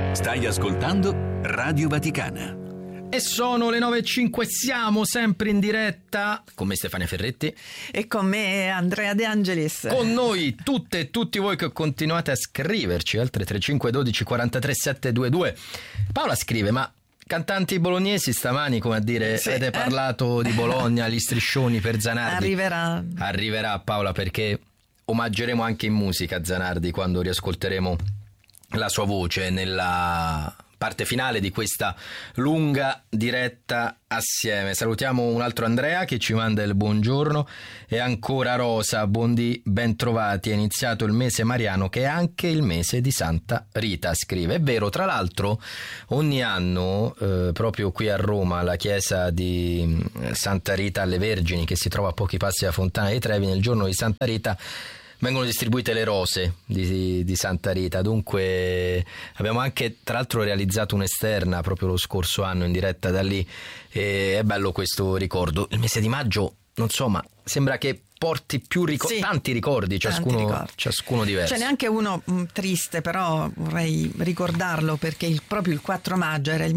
Stai ascoltando Radio Vaticana. E sono le 9:05, siamo sempre in diretta con me Stefania Ferretti e con me Andrea De Angelis. Con noi tutte e tutti voi che continuate a scriverci al 335 12 43 722. Paola scrive: ma cantanti bolognesi stamani, come a dire, sì, avete parlato di Bologna, gli striscioni per Zanardi. Arriverà Paola, perché omaggeremo anche in musica Zanardi quando riascolteremo la sua voce nella parte finale di questa lunga diretta assieme. Salutiamo un altro Andrea che ci manda il buongiorno, e ancora Rosa, buondì, ben trovati, è iniziato il mese mariano che è anche il mese di Santa Rita, scrive. È vero, tra l'altro ogni anno proprio qui a Roma, la chiesa di Santa Rita alle Vergini, che si trova a pochi passi da Fontana dei Trevi, nel giorno di Santa Rita vengono distribuite le rose di Santa Rita. Dunque abbiamo anche tra l'altro realizzato un'esterna proprio lo scorso anno in diretta da lì, e è bello questo ricordo. Il mese di maggio, non so, ma sembra che porti più tanti ricordi, ciascuno diverso. C'è neanche uno triste, però vorrei ricordarlo, perché proprio il 4 maggio era il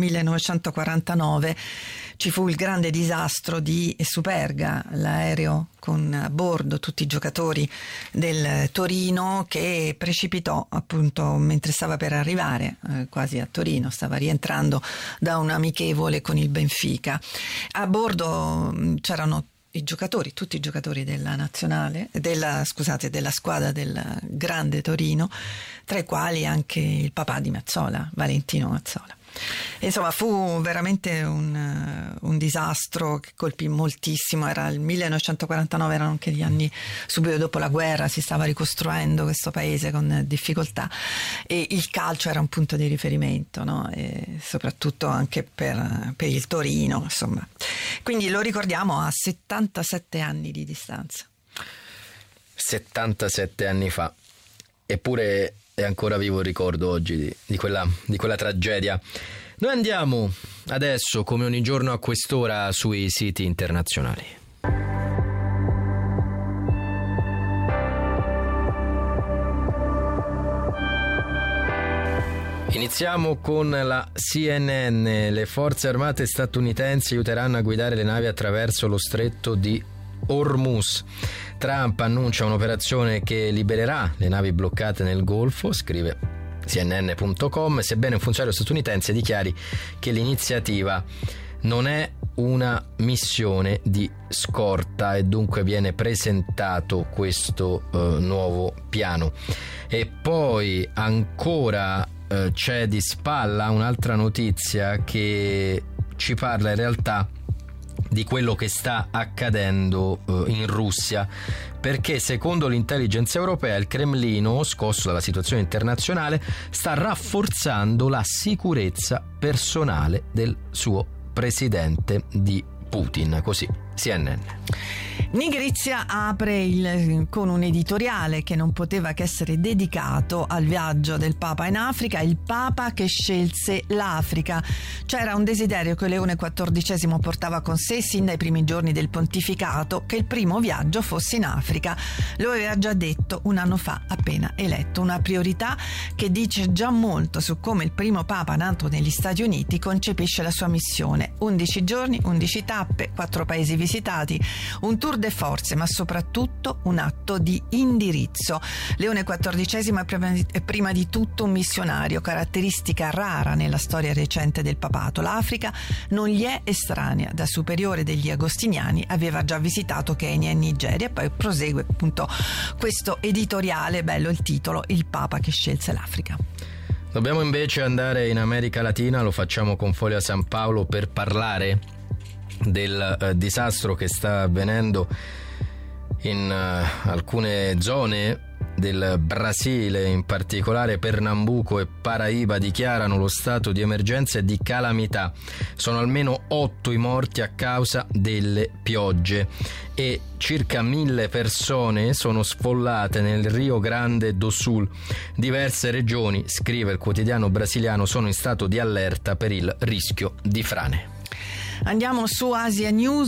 1949, ci fu il grande disastro di Superga, l'aereo con a bordo tutti i giocatori del Torino, che precipitò appunto mentre stava per arrivare quasi a Torino, stava rientrando da un amichevole con il Benfica. A bordo c'erano tutti i giocatori della nazionale, della squadra del Grande Torino, tra i quali anche il papà di Mazzola, Valentino Mazzola. Insomma, fu veramente un disastro che colpì moltissimo. Era il 1949, erano anche gli anni subito dopo la guerra, si stava ricostruendo questo paese con difficoltà, e il calcio era un punto di riferimento, no? E soprattutto anche per il Torino, insomma. Quindi lo ricordiamo a 77 anni di distanza. 77 anni fa, eppure è ancora vivo il ricordo oggi di quella tragedia. Noi andiamo adesso, come ogni giorno a quest'ora, sui siti internazionali. Iniziamo con la CNN. Le forze armate statunitensi aiuteranno a guidare le navi attraverso lo stretto di Hormuz. Trump annuncia un'operazione che libererà le navi bloccate nel Golfo, scrive CNN.com, sebbene un funzionario statunitense dichiari che l'iniziativa non è una missione di scorta, e dunque viene presentato questo nuovo piano. E poi ancora c'è di spalla un'altra notizia che ci parla in realtà di quello che sta accadendo in Russia, perché secondo l'intelligence europea il Cremlino, scosso dalla situazione internazionale, sta rafforzando la sicurezza personale del suo presidente, di Putin. Così CNN. Nigrizia apre con un editoriale che non poteva che essere dedicato al viaggio del Papa in Africa, il Papa che scelse l'Africa. C'era un desiderio che Leone XIV portava con sé sin dai primi giorni del pontificato, che il primo viaggio fosse in Africa. Lo aveva già detto un anno fa, appena eletto, una priorità che dice già molto su come il primo Papa nato negli Stati Uniti concepisce la sua missione. 11 giorni, 11 tappe, 4 paesi visitati, un tour de forze, ma soprattutto un atto di indirizzo. Leone XIV è prima di tutto un missionario, caratteristica rara nella storia recente del papato. L'Africa non gli è estranea. Da superiore degli agostiniani aveva già visitato Kenya e Nigeria. Poi prosegue appunto questo editoriale, bello il titolo, il Papa che scelse l'Africa. Dobbiamo invece andare in America Latina, lo facciamo con Foglia San Paolo, per parlare del disastro che sta avvenendo in alcune zone del Brasile, in particolare Pernambuco e Paraíba dichiarano lo stato di emergenza e di calamità. Sono almeno 8 i morti a causa delle piogge e circa 1000 persone sono sfollate nel Rio Grande do Sul. Diverse regioni, scrive il quotidiano brasiliano, sono in stato di allerta per il rischio di frane. Andiamo su Asia News.